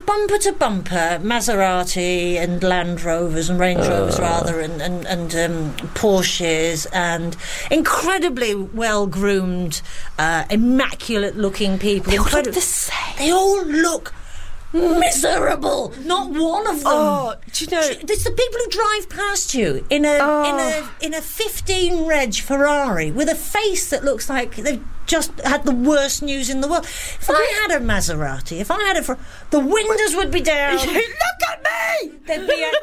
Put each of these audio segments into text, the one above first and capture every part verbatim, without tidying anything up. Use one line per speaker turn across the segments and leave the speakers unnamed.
bumper to bumper Maserati and Land Rovers and Range Rovers, uh. rather, and, and, and um, Porsches, and incredibly well-groomed, uh, immaculate-looking people.
They all
Incredi-
look the same.
They all look miserable. Not one of them.
Oh, do you know?
It's the people who drive past you in a
oh.
in a in a fifteen reg Ferrari with a face that looks like they've just had the worst news in the world. If I had a Maserati, if I had a, Fer- the windows would be down.
Look at me!
There'd be a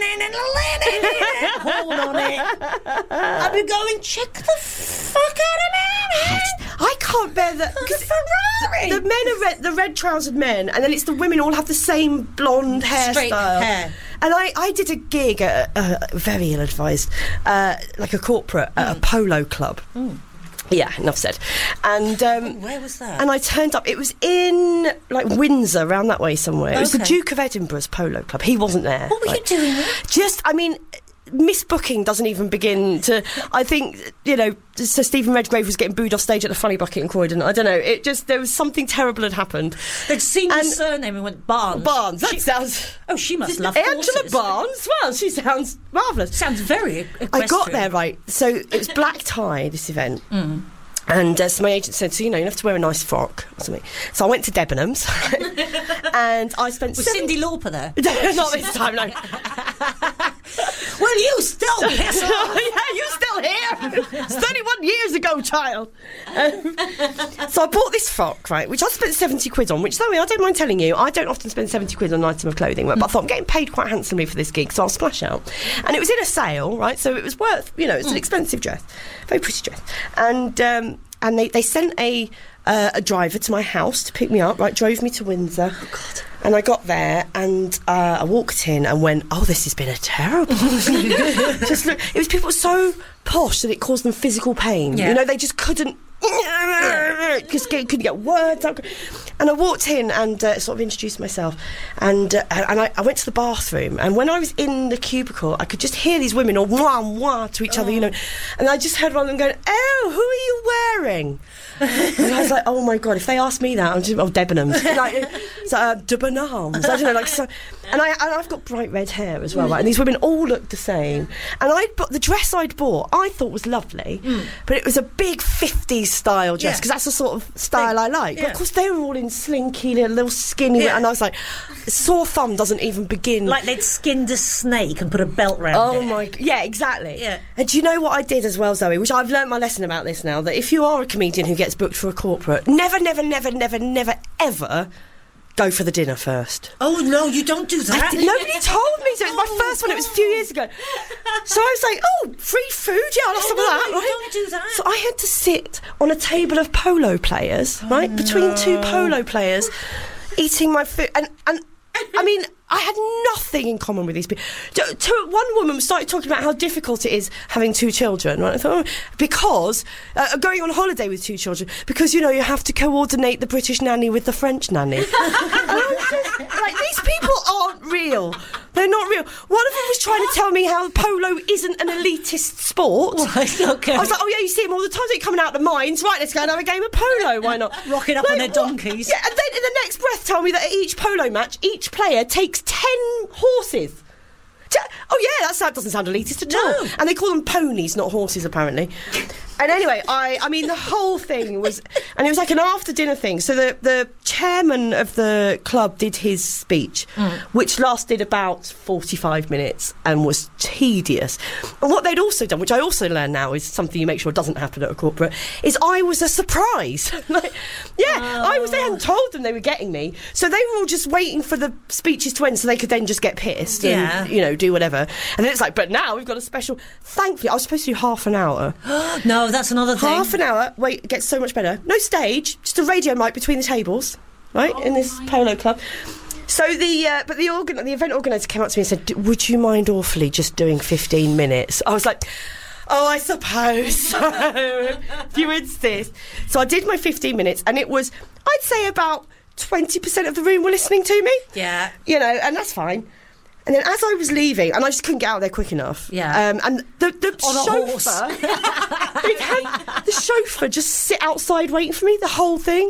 hold on it. I'd be going, check the fuck out of me, man.
I can't bear that.
Because Ferrari.
The men are red, the red trousered men, and then it's the women all have the same blonde hairstyle.
Straight hair.
And I, I did a gig at a, a very ill-advised, uh, like a corporate at mm. a polo club. Mm. Yeah, enough said. And um,
oh, where was that?
And I turned up. It was in like Windsor, around that way somewhere. It was
okay.
the Duke of Edinburgh's polo club. He wasn't there.
What were
like,
you doing there?
Just, I mean, misbooking doesn't even begin to. I think, you know, Sir Stephen Redgrave was getting booed off stage at the Funny Bucket in Croydon. I don't know. It just, there was something terrible had happened.
They'd seen the surname and went Barnes.
Barnes. That
she,
sounds.
Oh, she must love
Angela
horses.
Barnes. Well, she sounds marvellous.
Sounds very equestrian.
I got there right. So it was black tie. This event.
Mm.
And uh, so my agent said, so, you know, you have to wear a nice frock or something. So I went to Debenhams and I spent...
Was
seven...
Cyndi Lauper there?
Not this time, no.
Well, you still piss off.
Yeah, you still here. It's thirty-one years ago, child. Um, so I bought this frock, right, which I spent seventy quid on, which, though, I don't mind telling you, I don't often spend seventy quid on an item of clothing, but I thought I'm getting paid quite handsomely for this gig, so I'll splash out. And it was in a sale, right, so it was worth, you know, it's an expensive dress, very pretty dress. And... Um, And they, they sent a uh, a driver to my house to pick me up, right, drove me to Windsor.
Oh, God.
And I got there and uh, I walked in and went, oh, this has been a terrible... just look, it was people so posh that it caused them physical pain.
Yeah.
You know, they just couldn't... Because yeah. couldn't get words out. And I walked in and uh, sort of introduced myself, and uh, and I, I went to the bathroom, and when I was in the cubicle I could just hear these women all mwah mwah to each oh. other, you know, and I just heard one of them going, oh, who are you wearing? And I was like, oh my God, if they ask me that, I'm just, oh, Debenhams. Like, so, uh, Debenhams. I don't know, like, so, and, I, and I've got bright red hair as well, right? And these women all looked the same. And I'd bought, the dress I'd bought, I thought was lovely, mm. but it was a big fifties style dress, because yeah. that's the sort of style I like. Yeah. But of course, they were all in slinky, little, little skinny, yeah. and I was like, sore thumb doesn't even begin.
Like they'd skinned a snake and put a belt round
oh
it.
Oh my, yeah, exactly.
Yeah.
And do you know what I did as well, Zoe, which I've learnt my lesson about this now, that if you are a comedian who gets booked for a corporate, never, never, never, never, never, ever go for the dinner first.
Oh, no, you don't do that.
I, nobody told me so. It was my
oh,
first one. It was a few years ago. So I was like, oh, free food? Yeah, I'll have
oh,
some
no,
of that.
No,
right?
don't do that.
So I had to sit on a table of polo players, oh, right, between
no.
two polo players, eating my food. And, and I mean... I had nothing in common with these people. To, to, one woman started talking about how difficult it is having two children. Right? I thought, oh, because uh, going on holiday with two children, because you know you have to coordinate the British nanny with the French nanny. And I was just, like, these people aren't real. They're not real. One of them was trying to tell me how polo isn't an elitist sport.
Right, okay.
I was like, oh yeah, you see them all the time. They're coming out of the mines. Right, let's go and have a game of polo. Why not?
Rocking up
like,
on their donkeys.
Yeah, and then in the next breath tell me that at each polo match, each player takes ten horses. Oh yeah, that doesn't sound elitist at
no.
all. And they call them ponies, not horses, apparently. And anyway, I, I mean, the whole thing was... And it was like an after-dinner thing. So the, the chairman of the club did his speech, mm. which lasted about forty-five minutes and was tedious. And what they'd also done, which I also learn now is something you make sure doesn't happen at a corporate, is I was a surprise. like, yeah, oh. I was. They hadn't told them they were getting me. So they were all just waiting for the speeches to end so they could then just get pissed
yeah.
and, you know, do whatever. And then it's like, but now we've got a special... Thankfully, I was supposed to do half an hour.
No, that's another thing.
Half an hour. Wait, it gets so much better. No stage, just a radio mic between the tables, right, oh in this polo club. So the uh, but the organ- the event organizer came up to me and said, "Would you mind awfully just doing fifteen minutes?" I was like, "Oh, I suppose so, if you insist." So I did my fifteen minutes, and it was, I'd say, about twenty percent of the room were listening to me.
Yeah,
you know, and that's fine. And then as I was leaving, and I just couldn't get out there quick enough.
Yeah.
Um, and the, the
On
chauffeur, they'd had the chauffeur just sit outside waiting for me, the whole thing.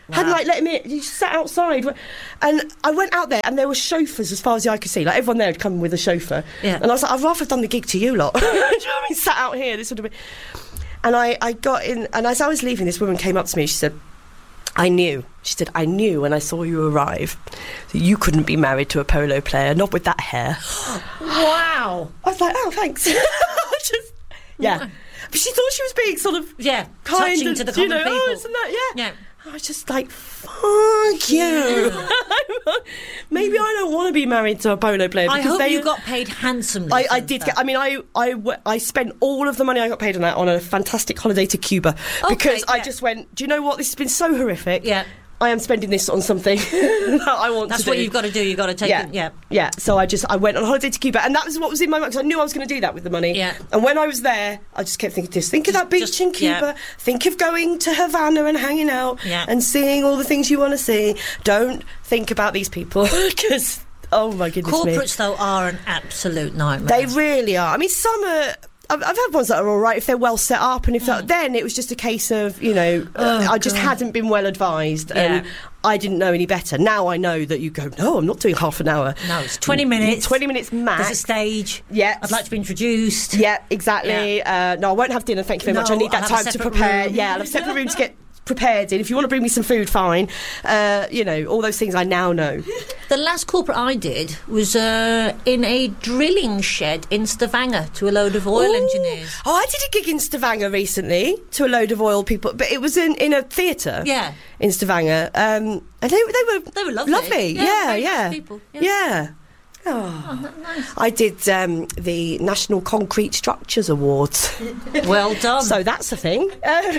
Wow. Hadn't like let him in. He just sat outside, and I went out there, and there were chauffeurs as far as the eye could see. Like everyone there had come with a chauffeur,
yeah.
And I was like, I'd rather have done the gig to you lot. Do you know what I mean? Sat out here, this would have been. And I, I got in, and as I was leaving, this woman came up to me. She said, "I knew." She said, "I knew when I saw you arrive that you couldn't be married to a polo player, not with that hair."
Wow!
I was like, "Oh, thanks." Just, yeah. Wow. But she thought she was being sort of
yeah,
kind
touching
and,
to the common
you know,
people.
Oh, isn't that, yeah.
Yeah.
I was just like, fuck you. Maybe I don't want to be married to a polo player.
I hope
they,
you got paid handsomely.
I, I did get, I mean, I, I, I spent all of the money I got paid on that on a fantastic holiday to Cuba.
Okay,
because
yeah.
I just went, do you know what? This has been so horrific.
Yeah.
I am spending this on something that I want
That's
to do.
what you've got to do. You've got to take
yeah.
it. Yeah.
Yeah. So I just, I went on holiday to Cuba, and that was what was in my mind, because I knew I was going to do that with the money.
Yeah.
And when I was there, I just kept thinking, just think
Just-
of that beach
just-
in Cuba.
yeah.
Think of going to Havana and hanging out
Yeah.
and seeing all the things you want to see. Don't think about these people, because, oh my goodness me.
Corporates, though, are an absolute nightmare.
They really are. I mean, some are... I've, I've had ones that are all right if they're well set up, and if that, then it was just a case of, you know,
Oh,
I just
God.
hadn't been well advised, and
Yeah.
I didn't know any better. Now I know that you go, no, I'm not doing half an hour.
No, it's twenty minutes.
twenty minutes max.
There's a stage.
Yeah.
I'd like to be introduced.
Yeah, exactly. Uh, no, I won't have dinner, thank you very much.
No,
I need that
I'll have
time
a
to
separate
prepare.
room.
Yeah, I'll have a separate room to get prepared in. If you want to bring me some food, fine. Uh, you know, all those things I now know.
The last corporate I did was uh, in a drilling shed in Stavanger to a load of oil
Ooh.
engineers.
Oh, I did a gig in Stavanger recently to a load of oil people, but it was in, in a theatre.
Yeah.
In Stavanger, um, and they, they were
They were lovely.
lovely.
Yeah,
Yeah,
very
yeah,
nice people. Yeah.
yeah. Oh.
Oh, that- nice.
I did um, the National Concrete Structures Awards,
Well done.
so that's a thing. Um,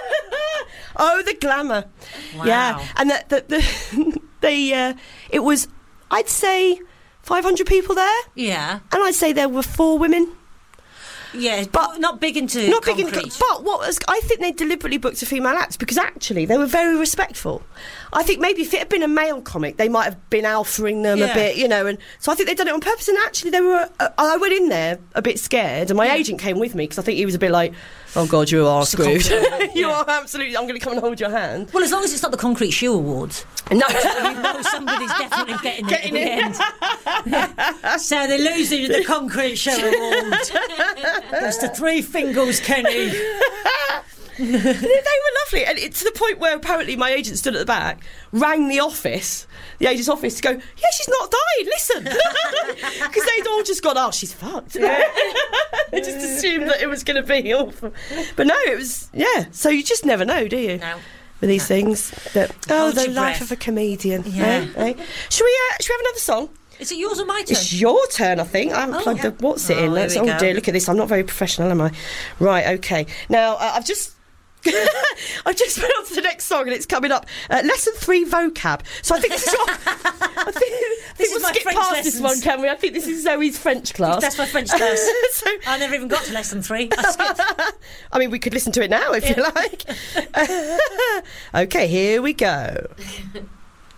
oh, the glamour!
Wow.
Yeah, and the the, the they uh, it was, I'd say, five hundred people there,
yeah.
and I'd say there were four women.
Yeah,
But-
but not big into
Not big in,
concrete.
but what was, I think they deliberately booked a female act because actually they were very respectful. I think maybe if it had been a male comic, they might have been alphaing them
Yeah.
a bit, you know. And so I think they'd done it on purpose. And actually, they were. Uh, I went in there a bit scared, and my
Yeah.
agent came with me because I think he was a bit like, "Oh God, you are
Just a
screwed.
compliment,
you
yeah.
are absolutely. I'm going to come and hold your hand."
Well, as long as it's not the Concrete Shoe Awards.
No.
You know somebody's definitely getting,
Getting
it
in.
at the end. So they're losing the Concrete Show Award. That's the three fingers, Kenny.
they were lovely, and it's to the point where apparently my agent stood at the back, rang the office, the agent's office, to go, "Yeah, she's not died. Listen," because they'd all just gone, "Oh, she's fucked." They just assumed that it was going to be awful, but no, it was. Yeah, so you just never know, do you?
No.
With these
No.
things, that oh,
Hold
the
your
life
breath.
of a comedian.
Yeah.
Eh? Eh? Should we? Uh, should we have another song?
Is it yours or my turn?
It's your turn, I think. I haven't
Oh,
plugged
yeah.
the what's it
Oh,
in.
here
Let's,
we
oh
go.
dear, look at this. I'm not very professional, am I? Right, okay. Now, uh, I've just... I've just put on to the next song and it's coming up. Uh, lesson three vocab. So I think this is what... I think, I think
This is
we'll
my
skip
French
past
lessons.
this one, can we? I think this is Zoe's French class.
That's my French class.
so,
I never even got to lesson three. I skipped.
I mean, we could listen to it now if you like. Okay, here we go.